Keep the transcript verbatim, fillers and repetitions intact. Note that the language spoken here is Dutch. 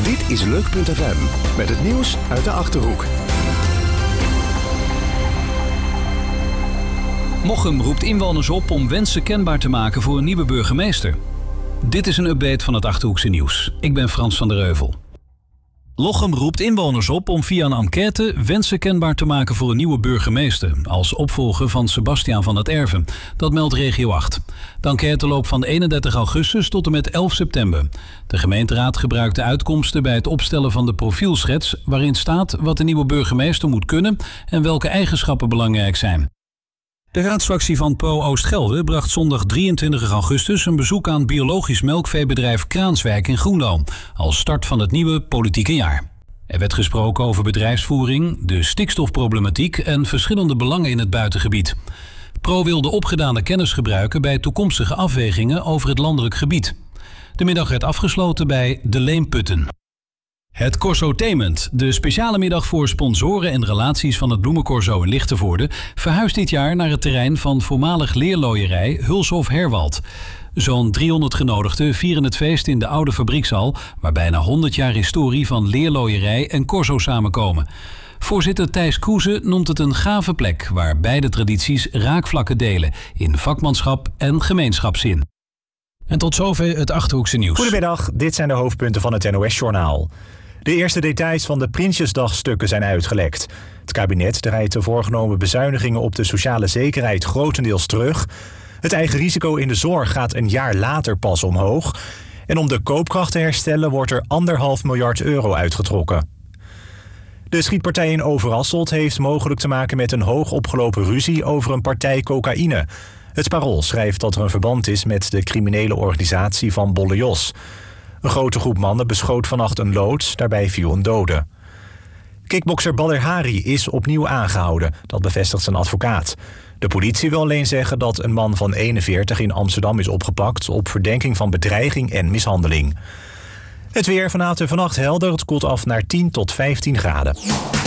Dit is Leuk punt f m met het nieuws uit de Achterhoek. Mocchem roept inwoners op om wensen kenbaar te maken voor een nieuwe burgemeester. Dit is een update van het Achterhoekse nieuws. Ik ben Frans van der Heuvel. Lochem roept inwoners op om via een enquête wensen kenbaar te maken voor een nieuwe burgemeester, als opvolger van Sebastiaan van het Erven. Dat meldt Regio acht. De enquête loopt van eenendertig augustus tot en met elf september. De gemeenteraad gebruikt de uitkomsten bij het opstellen van de profielschets, waarin staat wat de nieuwe burgemeester moet kunnen en welke eigenschappen belangrijk zijn. De raadsfractie van Pro Oostgelre bracht zondag drieëntwintig augustus een bezoek aan biologisch melkveebedrijf Kraanswijk in Groenlo, als start van het nieuwe politieke jaar. Er werd gesproken over bedrijfsvoering, de stikstofproblematiek en verschillende belangen in het buitengebied. Pro wil de opgedane kennis gebruiken bij toekomstige afwegingen over het landelijk gebied. De middag werd afgesloten bij De Leemputten. Het Corsotainment, de speciale middag voor sponsoren en relaties van het Bloemencorso in Lichtenvoorde, verhuist dit jaar naar het terrein van voormalig leerlooierij Hulshof Herwald. Zo'n driehonderd genodigden vieren het feest in de oude fabriekshal, waar bijna honderd jaar historie van leerlooierij en corso samenkomen. Voorzitter Thijs Kroeze noemt het een gave plek waar beide tradities raakvlakken delen in vakmanschap en gemeenschapszin. En tot zover het Achterhoekse nieuws. Goedemiddag, dit zijn de hoofdpunten van het N O S-journaal. De eerste details van de Prinsjesdagstukken zijn uitgelekt. Het kabinet draait de voorgenomen bezuinigingen op de sociale zekerheid grotendeels terug. Het eigen risico in de zorg gaat een jaar later pas omhoog. En om de koopkracht te herstellen wordt er anderhalf miljard euro uitgetrokken. De schietpartij in Overasselt heeft mogelijk te maken met een hoog opgelopen ruzie over een partij cocaïne. Het Parool schrijft dat er een verband is met de criminele organisatie van Bolle Jos. Een grote groep mannen beschoot vannacht een loods, daarbij viel een dode. Kickbokser Badr Hari is opnieuw aangehouden, dat bevestigt zijn advocaat. De politie wil alleen zeggen dat een man van eenenveertig in Amsterdam is opgepakt op verdenking van bedreiging en mishandeling. Het weer vanavond en vannacht helder, het koelt af naar tien tot vijftien graden.